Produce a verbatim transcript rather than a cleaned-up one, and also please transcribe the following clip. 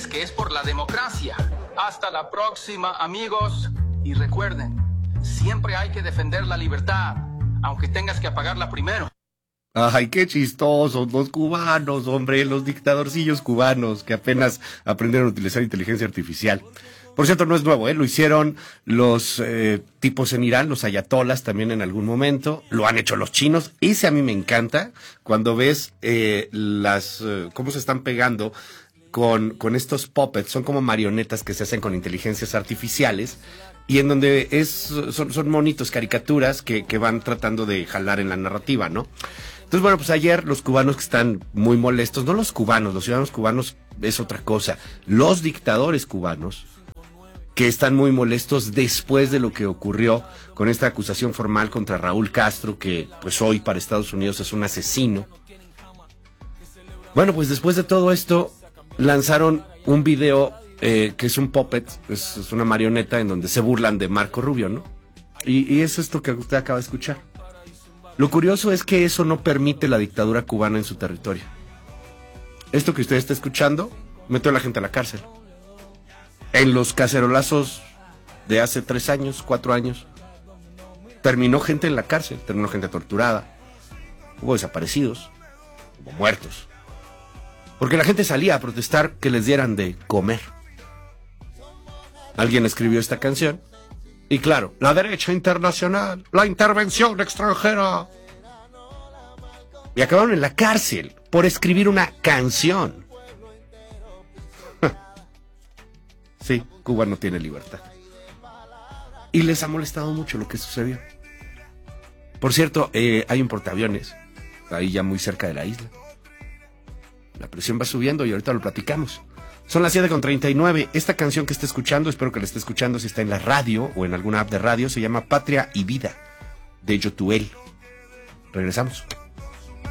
decirles que es por la democracia. Hasta la próxima, amigos. Y recuerden, siempre hay que defender la libertad, aunque tengas que apagarla primero. Ay, qué chistosos los cubanos, hombre, los dictadorcillos cubanos que apenas aprendieron a utilizar inteligencia artificial. Por cierto, no es nuevo, ¿eh? Lo hicieron los eh, tipos en Irán, los ayatolas también en algún momento, lo han hecho los chinos. Ese a mí me encanta, cuando ves eh, las eh, cómo se están pegando con, con estos puppets, son como marionetas que se hacen con inteligencias artificiales, y en donde es son, son monitos, caricaturas que, que van tratando de jalar en la narrativa, ¿no? Entonces, bueno, pues ayer los cubanos que están muy molestos, no los cubanos, los ciudadanos cubanos es otra cosa, los dictadores cubanos, que están muy molestos después de lo que ocurrió con esta acusación formal contra Raúl Castro, que pues hoy para Estados Unidos es un asesino. Bueno, pues después de todo esto, lanzaron un video eh, que es un puppet, es, es una marioneta en donde se burlan de Marco Rubio, ¿no? Y, y es esto que usted acaba de escuchar. Lo curioso es que eso no permite la dictadura cubana en su territorio. Esto que usted está escuchando metió a la gente a la cárcel. En los cacerolazos de hace tres años, cuatro años, terminó gente en la cárcel, terminó gente torturada, hubo desaparecidos, hubo muertos. Porque la gente salía a protestar que les dieran de comer. Alguien escribió esta canción. Y claro, la derecha internacional, la intervención extranjera. Y acabaron en la cárcel por escribir una canción. Sí, Cuba no tiene libertad. Y les ha molestado mucho lo que sucedió. Por cierto, eh, hay un portaaviones, ahí ya muy cerca de la isla. La presión va subiendo y ahorita lo platicamos. Son las siete con treinta y nueve. Esta canción que está escuchando, espero que la esté escuchando si está en la radio o en alguna app de radio, se llama Patria y Vida, de Yotuel. Regresamos.